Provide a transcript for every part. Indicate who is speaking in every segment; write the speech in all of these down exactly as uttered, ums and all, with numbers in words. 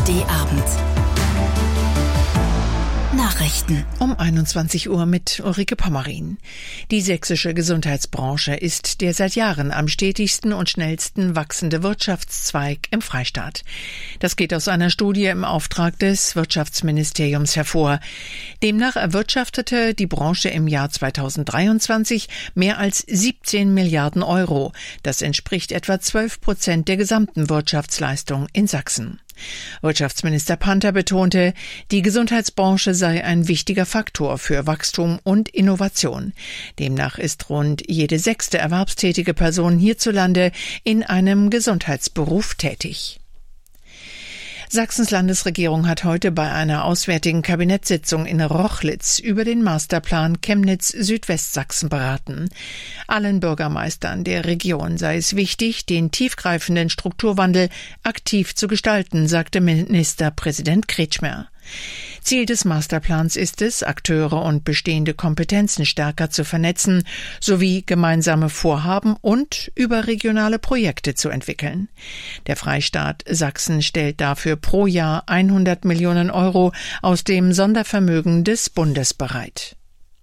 Speaker 1: R D-Abend. Nachrichten.
Speaker 2: Um einundzwanzig Uhr mit Ulrike Pommerin. Die sächsische Gesundheitsbranche ist der seit Jahren am stetigsten und schnellsten wachsende Wirtschaftszweig im Freistaat. Das geht aus einer Studie im Auftrag des Wirtschaftsministeriums hervor. Demnach erwirtschaftete die Branche im Jahr zweitausenddreiundzwanzig mehr als siebzehn Milliarden Euro. Das entspricht etwa zwölf Prozent der gesamten Wirtschaftsleistung in Sachsen. Wirtschaftsminister Panther betonte, die Gesundheitsbranche sei ein wichtiger Faktor für Wachstum und Innovation. Demnach ist rund jede sechste erwerbstätige Person hierzulande in einem Gesundheitsberuf tätig. Sachsens Landesregierung hat heute bei einer auswärtigen Kabinettssitzung in Rochlitz über den Masterplan Chemnitz-Südwestsachsen beraten. Allen Bürgermeistern der Region sei es wichtig, den tiefgreifenden Strukturwandel aktiv zu gestalten, sagte Ministerpräsident Kretschmer. Ziel des Masterplans ist es, Akteure und bestehende Kompetenzen stärker zu vernetzen, sowie gemeinsame Vorhaben und überregionale Projekte zu entwickeln. Der Freistaat Sachsen stellt dafür pro Jahr hundert Millionen Euro aus dem Sondervermögen des Bundes bereit.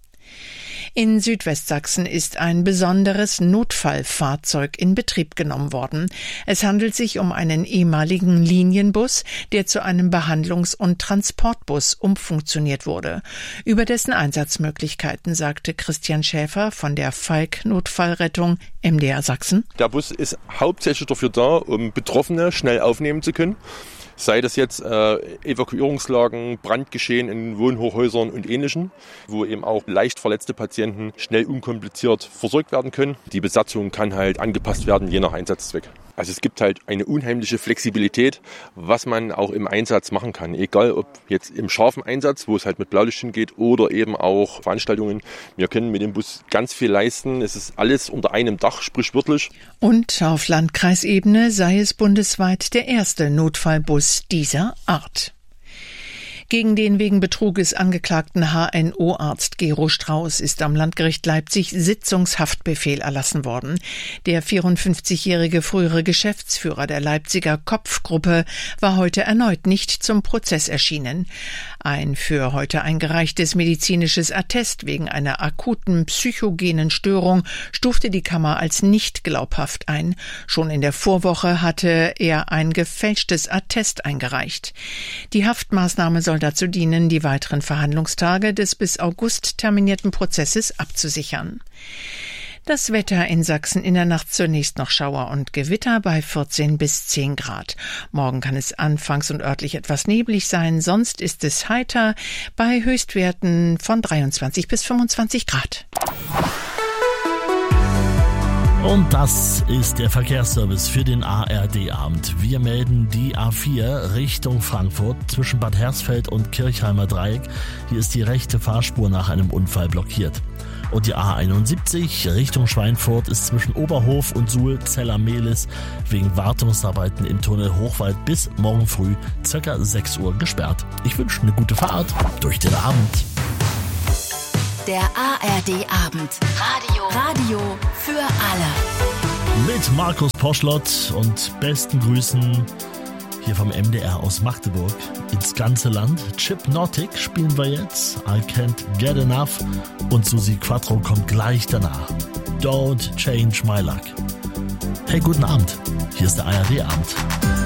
Speaker 2: In Südwestsachsen ist ein besonderes Notfallfahrzeug in Betrieb genommen worden. Es handelt sich um einen ehemaligen Linienbus, der zu einem Behandlungs- und Transportbus umfunktioniert wurde. Über dessen Einsatzmöglichkeiten sagte Christian Schäfer von der Falk Notfallrettung M D R Sachsen.
Speaker 3: Der Bus ist hauptsächlich dafür da, um Betroffene schnell aufnehmen zu können. Sei das jetzt äh, Evakuierungslagen, Brandgeschehen in Wohnhochhäusern und Ähnlichem, wo eben auch leicht verletzte Patienten schnell unkompliziert versorgt werden können. Die Besatzung kann halt angepasst werden, je nach Einsatzzweck. Also es gibt halt eine unheimliche Flexibilität, was man auch im Einsatz machen kann. Egal ob jetzt im scharfen Einsatz, wo es halt mit Blaulicht hingeht, oder eben auch Veranstaltungen. Wir können mit dem Bus ganz viel leisten. Es ist alles unter einem Dach, sprichwörtlich.
Speaker 2: Und auf Landkreisebene sei es bundesweit der erste Notfallbus dieser Art. Gegen den wegen Betruges angeklagten H N O-Arzt Gero Strauß ist am Landgericht Leipzig Sitzungshaftbefehl erlassen worden. Der vierundfünfzigjährige frühere Geschäftsführer der Leipziger Kopfgruppe war heute erneut nicht zum Prozess erschienen. Ein für heute eingereichtes medizinisches Attest wegen einer akuten psychogenen Störung stufte die Kammer als nicht glaubhaft ein. Schon in der Vorwoche hatte er ein gefälschtes Attest eingereicht. Die Haftmaßnahme soll dazu dienen, die weiteren Verhandlungstage des bis August terminierten Prozesses abzusichern. Das Wetter in Sachsen in der Nacht zunächst noch Schauer und Gewitter bei vierzehn bis zehn Grad. Morgen kann es anfangs und örtlich etwas neblig sein, sonst ist es heiter bei Höchstwerten von dreiundzwanzig bis fünfundzwanzig Grad.
Speaker 4: Und das ist der Verkehrsservice für den A R D-Abend. Wir melden die A vier Richtung Frankfurt zwischen Bad Hersfeld und Kirchheimer Dreieck. Hier ist die rechte Fahrspur nach einem Unfall blockiert. Und die A einundsiebzig Richtung Schweinfurt ist zwischen Oberhof und Suhl-Zeller-Mehlis wegen Wartungsarbeiten im Tunnel Hochwald bis morgen früh ca. sechs Uhr gesperrt. Ich wünsche eine gute Fahrt durch den Abend.
Speaker 1: Der A R D-Abend. Radio. Radio für alle.
Speaker 4: Mit Markus Poschlott und besten Grüßen hier vom M D R aus Magdeburg ins ganze Land. Chipnotic spielen wir jetzt. I Can't Get Enough. Und Susi Quattro kommt gleich danach. Don't Change My Luck. Hey, guten Abend. Hier ist der A R D-Abend.